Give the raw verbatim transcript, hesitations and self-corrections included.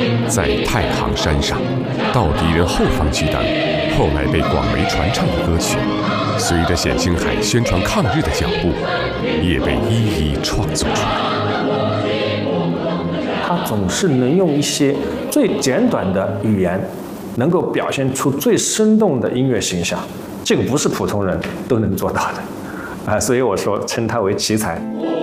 在太行山上、到敌人后方区等后来被广为传唱的歌曲，随着冼星海宣传抗日的脚步，也被一一创作出来。 他总是能用一些最简短的语言，能够表现出最生动的音乐形象，这个不是普通人都能做到的，啊，所以我说称他为奇才。